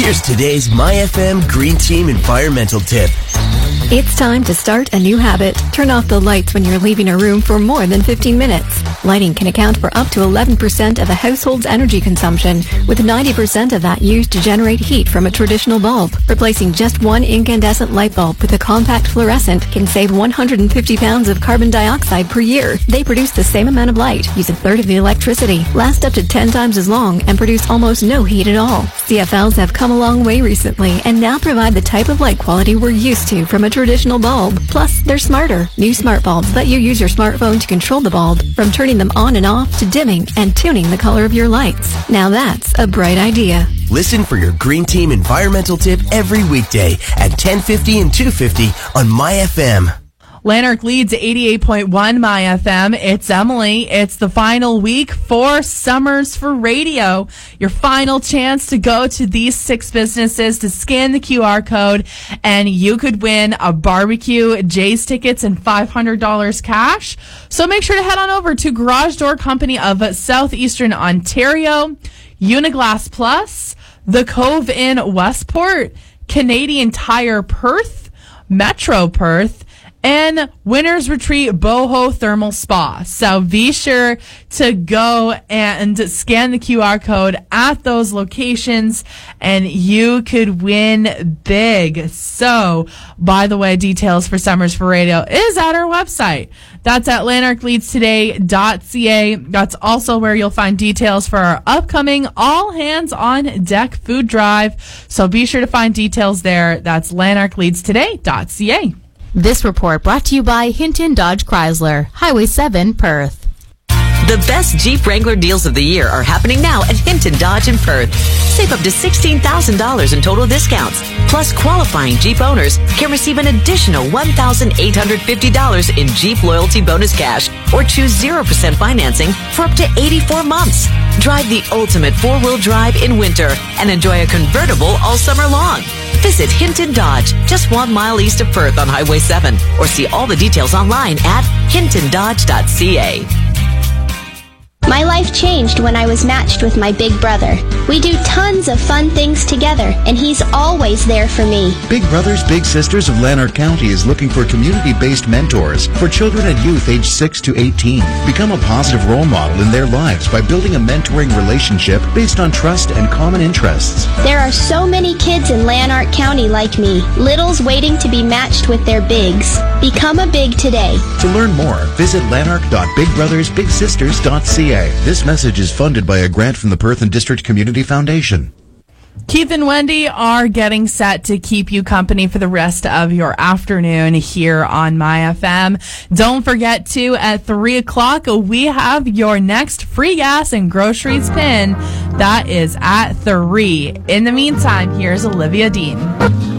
Here's today's MyFM Green Team environmental tip. It's time to start a new habit. Turn off the lights when you're leaving a room for more than 15 minutes. Lighting can account for up to 11% of a household's energy consumption, with 90% of that used to generate heat from a traditional bulb. Replacing just one incandescent light bulb with a compact fluorescent can save 150 pounds of carbon dioxide per year. They produce the same amount of light, use a third of the electricity, last up to 10 times as long, and produce almost no heat at all. CFLs have come a long way recently and now provide the type of light quality we're used to from a traditional bulb. Plus, they're smarter. New smart bulbs let you use your smartphone to control the bulb, from turning them on and off to dimming and tuning the color of your lights. Now that's a bright idea. Listen for your Green Team environmental tip every weekday at 10:50 and 2:50 on MyFM. Lanark leads 88.1 MyFM. It's Emily. It's the final week for Summers for Radio. Your final chance to go to these 6 businesses to scan the QR code, and you could win a barbecue, Jay's tickets, and $500 cash. So make sure to head on over to Garage Door Company of Southeastern Ontario, Uniglass Plus, The Cove in Westport, Canadian Tire Perth, Metro Perth, and Winners Retreat Boho Thermal Spa. So be sure to go and scan the QR code at those locations, and you could win big. So, by the way, details for Summers for Radio is at our website. That's at lanarkleadstoday.ca. That's also where you'll find details for our upcoming All Hands on Deck food drive. So be sure to find details there. That's lanarkleadstoday.ca. This report brought to you by Hinton Dodge Chrysler, Highway 7, Perth. The best Jeep Wrangler deals of the year are happening now at Hinton Dodge in Perth. Save up to $16,000 in total discounts. Plus, qualifying Jeep owners can receive an additional $1,850 in Jeep Loyalty Bonus Cash, or choose 0% financing for up to 84 months. Drive the ultimate 4-wheel drive in winter and enjoy a convertible all summer long. Visit Hinton Dodge, just 1 mile east of Perth on Highway 7, or see all the details online at hintondodge.ca. My life changed when I was matched with my big brother. We do tons of fun things together, and he's always there for me. Big Brothers Big Sisters of Lanark County is looking for community-based mentors for children and youth aged 6 to 18. Become a positive role model in their lives by building a mentoring relationship based on trust and common interests. There are so many kids in Lanark County like me, littles waiting to be matched with their bigs. Become a big today. To learn more, visit lanark.bigbrothersbigsisters.ca. This message is funded by a grant from the Perth and District Community Foundation. Keith and Wendy are getting set to keep you company for the rest of your afternoon here on MyFM. Don't forget to, at 3 o'clock, we have your next free gas and groceries pin. That is at 3. In the meantime, here's Olivia Dean.